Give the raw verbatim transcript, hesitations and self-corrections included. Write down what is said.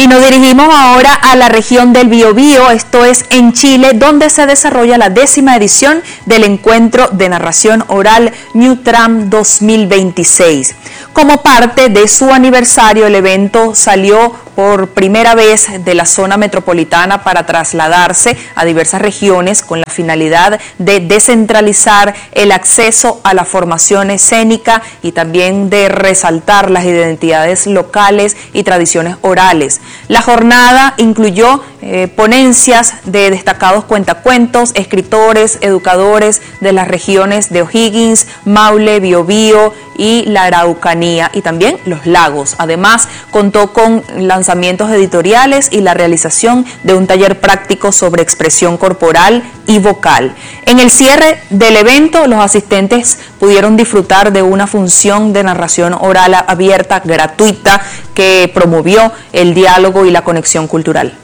Y nos dirigimos ahora a la región del Biobío, esto es en Chile, donde se desarrolla la décima edición del Encuentro de Narración Oral Newtram dos mil veintiséis. Como parte de su aniversario, el evento salió por primera vez de la zona metropolitana para trasladarse a diversas regiones con la finalidad de descentralizar el acceso a la formación escénica y también de resaltar las identidades locales y tradiciones orales. La jornada incluyó eh, ponencias de destacados cuentacuentos, escritores, educadores de las regiones de O'Higgins, Maule, Biobío y la Araucanía y también los lagos. Además, contó con lanzamientos editoriales y la realización de un taller práctico sobre expresión corporal y vocal. En el cierre del evento, los asistentes pudieron disfrutar de una función de narración oral abierta, gratuita, que promovió el diálogo y la conexión cultural.